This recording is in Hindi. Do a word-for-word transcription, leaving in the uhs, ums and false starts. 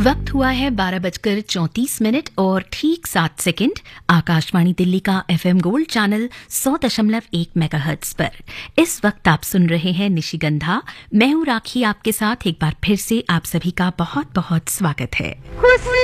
वक्त हुआ है बारह बजकर चौंतीस मिनट और ठीक सात सेकंड। आकाशवाणी दिल्ली का एफएम गोल्ड चैनल सौ दशमलव एक मेगाहर्ट्ज पर इस वक्त आप सुन रहे हैं निशिगंधा। मैं हूं राखी, आपके साथ एक बार फिर से आप सभी का बहुत बहुत स्वागत है।